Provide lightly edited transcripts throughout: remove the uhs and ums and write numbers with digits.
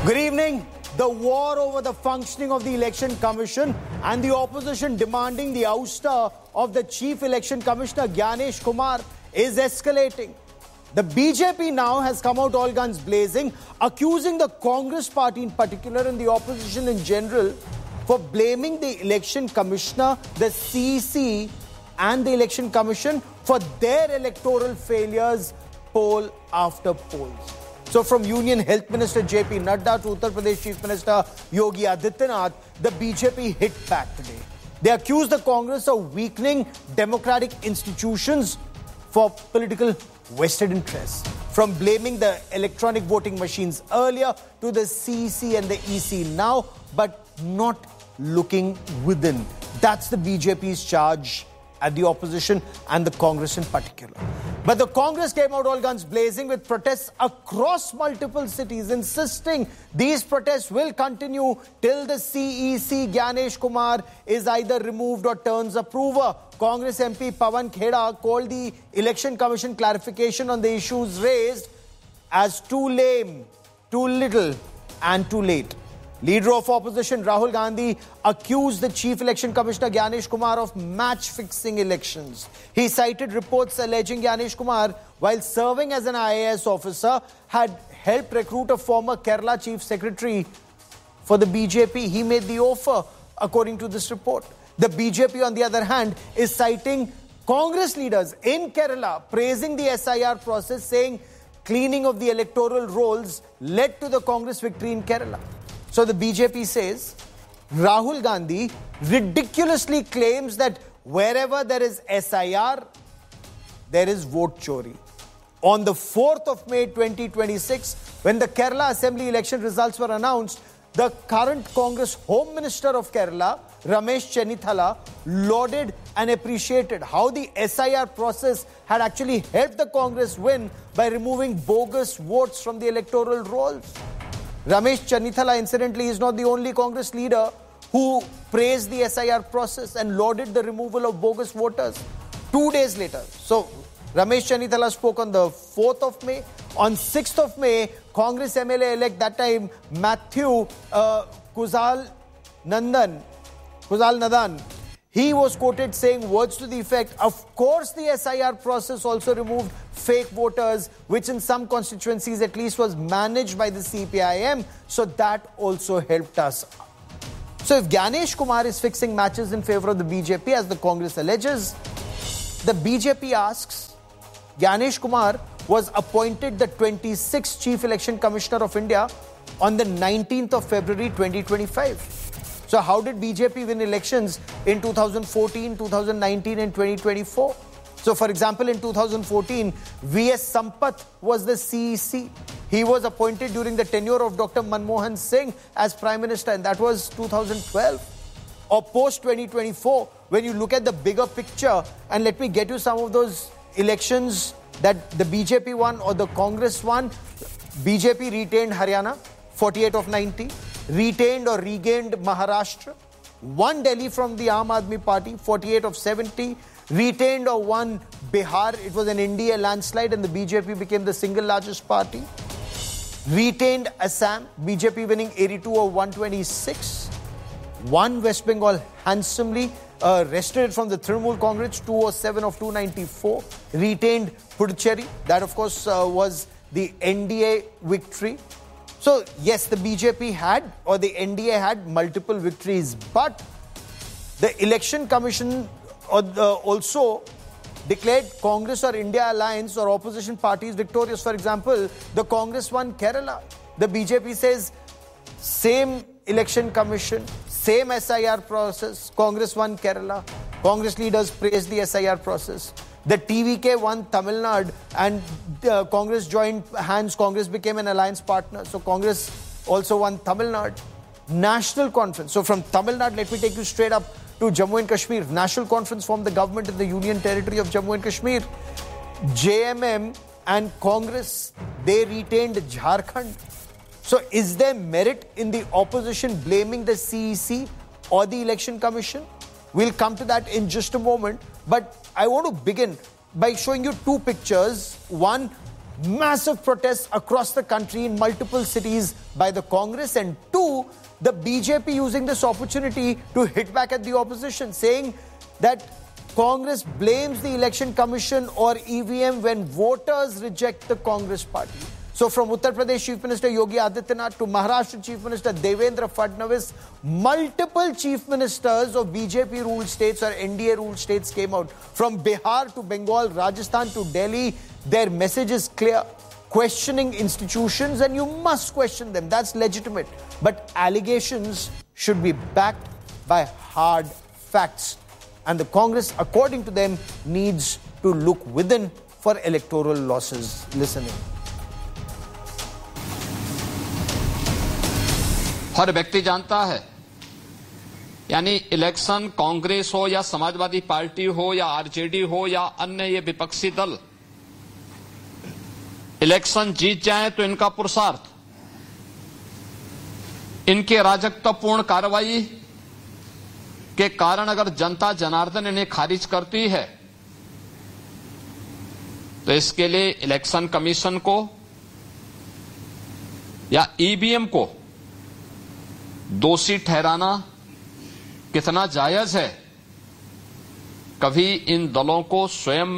Good evening. The war over the functioning of the Election Commission and the opposition demanding the ouster of the Chief Election Commissioner Gyanesh Kumar is escalating. The BJP now has come out all guns blazing, accusing the Congress party in particular and the opposition in general for blaming the Election Commissioner, the CEC and the Election Commission for their electoral failures poll after polls. So from Union Health Minister J.P. Nadda to Uttar Pradesh Chief Minister Yogi Adityanath, the BJP hit back today. They accused the Congress of weakening democratic institutions for political vested interests. From blaming the electronic voting machines earlier to the CEC and the EC now, but not looking within. That's the BJP's charge at the opposition and the Congress in particular. But the Congress came out all guns blazing with protests across multiple cities, insisting these protests will continue till the CEC Gyanesh Kumar is either removed or turns approver. Congress MP Pawan Kheda called the Election Commission clarification on the issues raised as too lame, too little and too late. Leader of opposition Rahul Gandhi accused the Chief Election Commissioner Gyanesh Kumar of match-fixing elections. He cited reports alleging Gyanesh Kumar, while serving as an IAS officer, had helped recruit a former Kerala Chief Secretary for the BJP. He made the offer, according to this report. The BJP, on the other hand, is citing Congress leaders in Kerala, praising the SIR process, saying cleaning of the electoral rolls led to the Congress victory in Kerala. So the BJP says Rahul Gandhi ridiculously claims that wherever there is SIR, there is vote chori. On the 4th of May 2026, when the Kerala Assembly election results were announced, the current Congress Home Minister of Kerala, Ramesh Chennithala, lauded and appreciated how the SIR process had actually helped the Congress win by removing bogus votes from the electoral rolls. Ramesh Chennithala, incidentally, is not the only Congress leader who praised the SIR process and lauded the removal of bogus voters 2 days later. So, Ramesh Chennithala spoke on the 4th of May. On 6th of May, Congress MLA-elect that time, Matthew Kuzal Nadan, he was quoted saying words to the effect, of course the SIR process also removed fake voters, which in some constituencies at least was managed by the CPIM, so that also helped us. So if Gyanesh Kumar is fixing matches in favor of the BJP, as the Congress alleges, the BJP asks, Gyanesh Kumar was appointed the 26th Chief Election Commissioner of India on the 19th of February 2025. So how did BJP win elections in 2014, 2019 and 2024? So for example, in 2014, V.S. Sampath was the CEC. He was appointed during the tenure of Dr. Manmohan Singh as Prime Minister, and that was 2012. Or post-2024, when you look at the bigger picture, and let me get you some of those elections that the BJP won or the Congress won. BJP retained Haryana, 48 of 90. Retained or regained Maharashtra, won Delhi from the Aam Aadmi Party, 48 of 70, retained or won Bihar, it was an NDA landslide and the BJP became the single largest party, retained Assam, BJP winning 82 of 126, won West Bengal handsomely, wrested it from the Trinamool Congress, 207 of 294, retained Puducherry, that of course was the NDA victory. So, yes, the BJP had, or the NDA had multiple victories, but the Election Commission also declared Congress or India Alliance or opposition parties victorious. For example, the Congress won Kerala. The BJP says, same Election Commission, same SIR process, Congress won Kerala. Congress leaders praised the SIR process. The TVK won Tamil Nadu and Congress joined hands. Congress became an alliance partner. So Congress also won Tamil Nadu. National Conference. So from Tamil Nadu, let me take you straight up to Jammu and Kashmir. National Conference formed the government in the Union Territory of Jammu and Kashmir. JMM and Congress, they retained Jharkhand. So is there merit in the opposition blaming the CEC or the Election Commission? We'll come to that in just a moment. But I want to begin by showing you two pictures. One massive protests across the country in multiple cities by the Congress, and two, the BJP using this opportunity to hit back at the opposition, saying that Congress blames the Election Commission or EVM when voters reject the Congress party. So from Uttar Pradesh Chief Minister Yogi Adityanath to Maharashtra Chief Minister Devendra Fadnavis, multiple chief ministers of BJP-ruled states or NDA-ruled states came out. From Bihar to Bengal, Rajasthan to Delhi, their message is clear. Questioning institutions, and you must question them. That's legitimate. But allegations should be backed by hard facts. And the Congress, according to them, needs to look within for electoral losses. Listen in. हर व्यक्ति जानता है, यानी election Congress हो या Samajwadi party हो या RJD हो या अन्य ये विपक्षी दल, इलेक्शन जीत जाए तो इनका पुरुषार्थ, इनके अराजकतापूर्ण कार्रवाई के कारण अगर जनता जनार्दन इन्हें खारिज करती है तो इसके लिए इलेक्शन कमीशन को या ईवीएम को दोषी ठहराना कितना जायज है, कभी इन दलों को स्वयं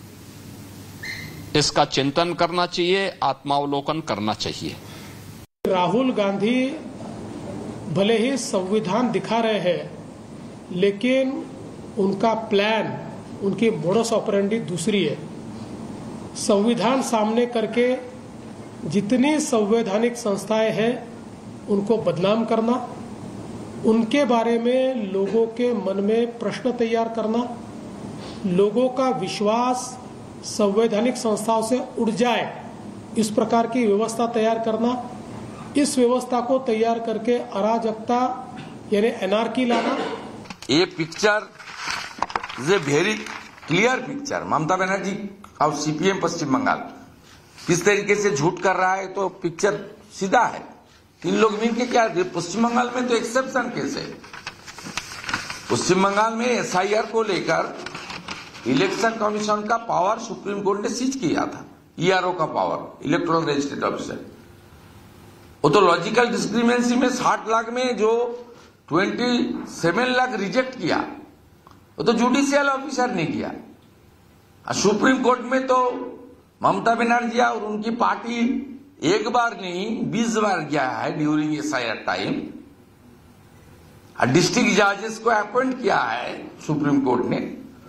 इसका चिंतन करना चाहिए, आत्मावलोकन करना चाहिए। राहुल गांधी भले ही संविधान दिखा रहे हैं, लेकिन उनका प्लान, उनकी मोडस ऑपरेंडी दूसरी है। संविधान सामने करके जितनी संवैधानिक संस्थाएं हैं उनको बदनाम करना, उनके बारे में लोगों के मन में प्रश्न तैयार करना, लोगों का विश्वास संवैधानिक संस्थाओं से उड़ जाए, इस प्रकार की व्यवस्था तैयार करना, इस व्यवस्था को तैयार करके अराजकता यानी एनार्की लाना। ये picture is a very clear picture. Mamata Banerjee और सीपीएम पश्चिम बंगाल किस तरीके से झूठ कर रहा है, तो पिक्चर सीधा है। तीन लोग मिलकर क्या, पश्चिम बंगाल में तो एक्सेप्शन केस है। पश्चिम बंगाल में एसआईआर को लेकर इलेक्शन कमीशन का पावर सुप्रीम कोर्ट ने सीज किया था, ईआरओ का पावर, इलेक्टोरल रजिस्ट्रेट ऑफिसर। वो तो लॉजिकल डिस्क्रिमिनेंसी में 60 लाख में जो 27 लाख रिजेक्ट किया, वो तो जुडिशियल ऑफिसर ने किया। सुप्रीम कोर्ट में तो ममता बनर्जी और उनकी पार्टी एक बार नहीं 20 बार गया है ड्यूरिंग एसआईआर टाइम। डिस्ट्रिक्ट जजेस को अपॉइंट किया है सुप्रीम कोर्ट ने।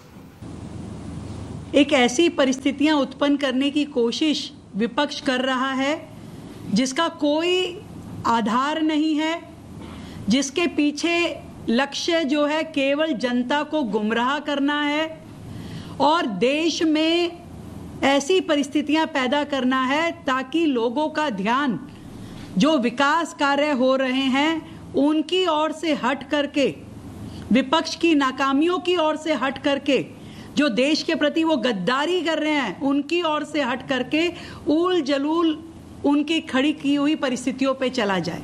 एक ऐसी परिस्थितियां उत्पन्न करने की कोशिश विपक्ष कर रहा है जिसका कोई आधार नहीं है, जिसके पीछे लक्ष्य जो है केवल जनता को गुमराह करना है और देश में ऐसी परिस्थितियां पैदा करना है ताकि लोगों का ध्यान जो विकास कार्य हो रहे हैं उनकी ओर से हट करके, विपक्ष की नाकामियों की ओर से हट करके, जो देश के प्रति वो गद्दारी कर रहे हैं उनकी ओर से हट करके ऊल जलूल उनकी खड़ी की हुई परिस्थितियों पे चला जाए।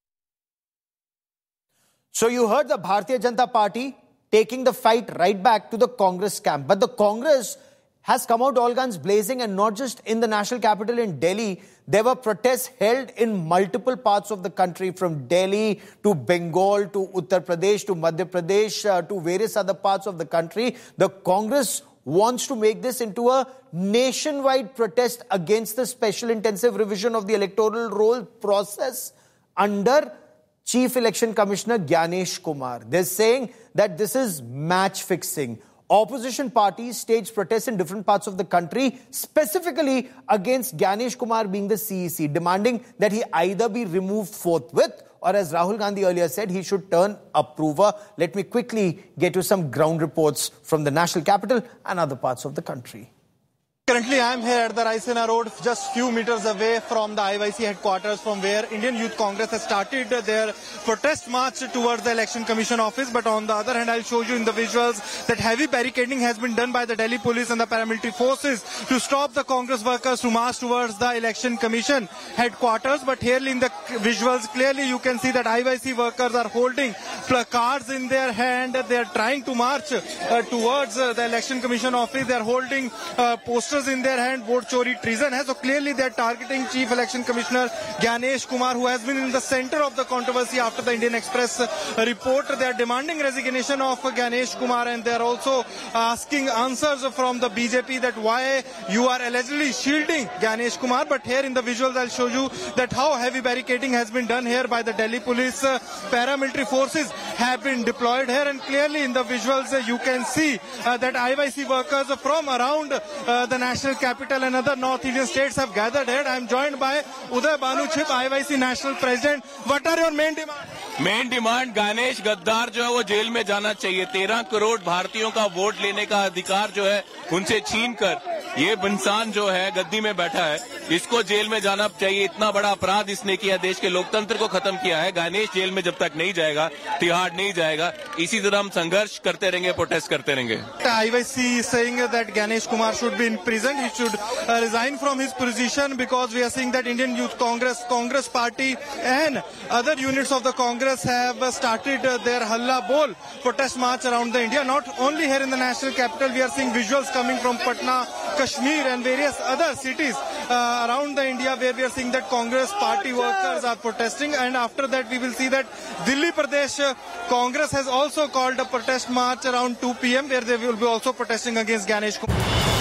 So you heard the Bharatiya Janata Party taking the fight right back to the Congress camp. But the Congress has come out all guns blazing, and not just in the national capital in Delhi. There were protests held in multiple parts of the country, from Delhi to Bengal to Uttar Pradesh to Madhya Pradesh to various other parts of the country. The Congress wants to make this into a nationwide protest against the special intensive revision of the electoral roll process under Chief Election Commissioner Gyanesh Kumar. They're saying that this is match fixing. Opposition parties staged protests in different parts of the country, specifically against Gyanesh Kumar being the CEC, demanding that he either be removed forthwith or, as Rahul Gandhi earlier said, he should turn approver. Let me quickly get to some ground reports from the national capital and other parts of the country. Currently, I am here at the Raisina Road, just few meters away from the IYC headquarters, from where Indian Youth Congress has started their protest march towards the Election Commission office. But on the other hand, I'll show you in the visuals that heavy barricading has been done by the Delhi police and the paramilitary forces to stop the Congress workers to march towards the Election Commission headquarters. But here in the visuals, clearly you can see that IYC workers are holding placards in their hand. They are trying to march towards the Election Commission office. They are holding posters posters in their hand, vote chori treason hai. So clearly they are targeting Chief Election Commissioner Gyanesh Kumar, who has been in the center of the controversy after the Indian Express report. They are demanding resignation of Gyanesh Kumar, and they are also asking answers from the BJP that why you are allegedly shielding Gyanesh Kumar. But here in the visuals I'll show you that how heavy barricading has been done here by the Delhi police. Paramilitary forces have been deployed here, and clearly in the visuals you can see that IYC workers from around the national capital and other North Indian states have gathered here. I am joined by Uday Banu Chip, IYC national president. What are your main demands? Main demand Ganesh गद्दार जो है वो jail में जाना चाहिए। 13 करोड़ भारतीयों का vote लेने का अधिकार जो है उनसे छीन कर ये इंसान जो है गद्दी में बैठा है, इसको जेल में जाना चाहिए। इतना बड़ा अपराध इसने किया, देश के लोकतंत्र को खत्म किया है। गणेश जेल में जब तक नहीं जाएगा, तिहाड़ नहीं जाएगा, इसी तरह हम संघर्ष करते रहेंगे, प्रोटेस्ट करते रहेंगे। IYC is saying that Gyanesh Kumar should be in prison. He should resign from his position, because we are seeing that Indian Youth Congress Party and other units of the Congress have started their Halla Bol protest march around the India. Not only here in the national capital, we are seeing visuals coming from Patna, Kashmir and various other cities around the India, where we are seeing that Congress party workers are protesting. And after that we will see that Delhi Pradesh Congress has also called a protest march around 2 p.m. where they will be also protesting against Gyanesh Kumar.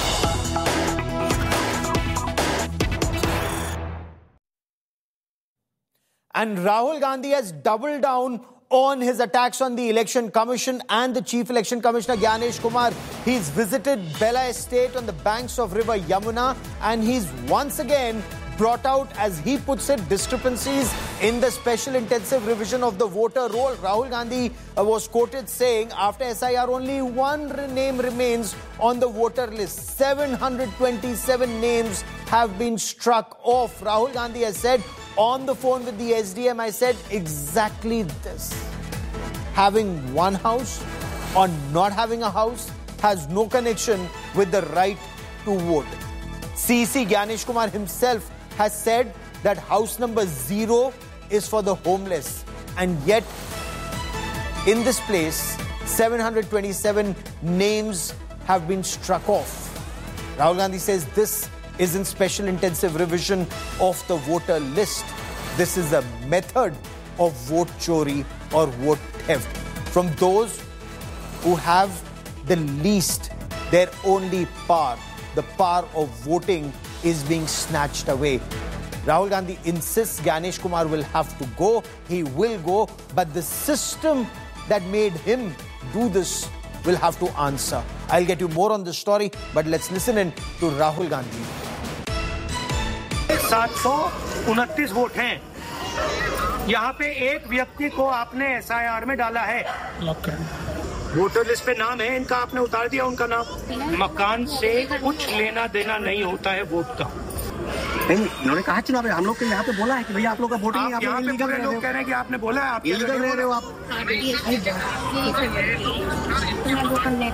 And Rahul Gandhi has doubled down on his attacks on the Election Commission and the Chief Election Commissioner Gyanesh Kumar. He's visited Bela Estate on the banks of River Yamuna, and he's once again brought out, as he puts it, discrepancies in the special intensive revision of the voter roll. Rahul Gandhi was quoted saying, after SIR, only one name remains on the voter list. 727 names have been struck off. Rahul Gandhi has said, on the phone with the SDM, I said exactly this. Having one house or not having a house has no connection with the right to vote. CC Gyanesh Kumar himself has said that house number 0 is for the homeless. And yet, in this place, 727 names have been struck off. Rahul Gandhi says this is in special intensive revision of the voter list. This is a method of vote chori or vote theft from those who have the least. Their only power, the power of voting, is being snatched away. Rahul Gandhi insists Gyanesh Kumar will have to go. He will go, but the system that made him do this will have to answer. I'll get you more on this story, but let's listen in to Rahul Gandhi. 729 vote हैं। यहाँ पे एक व्यक्ति को आपने SIR में डाला है, वोटर लिस्ट पे नाम है इनका, आपने उतार दिया उनका नाम। मकान से कुछ लेना देना नहीं होता है वोट का। इन्होंने कहा चुनाव हम लोग के यहाँ पे बोला है कि भैया आप लोग का वोटिंग आप यहाँ पे पूरे लोग कह रहे हैं कि आपने बोला है, आप इलीगल रह रहे हो आप।